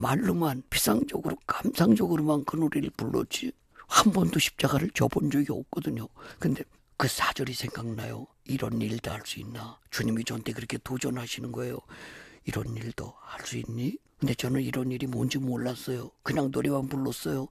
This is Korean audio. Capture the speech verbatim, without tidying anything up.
말로만 피상적으로 감상적으로만 그 노래를 불렀지 한 번도 십자가를 져본 적이 없거든요. 근데 그 사절이 생각나요. 이런 일도 할 수 있나? 주님이 저한테 그렇게 도전하시는 거예요. 이런 일도 할 수 있니? 근데 저는 이런 일이 뭔지 몰랐어요. 그냥 노래만 불렀어요.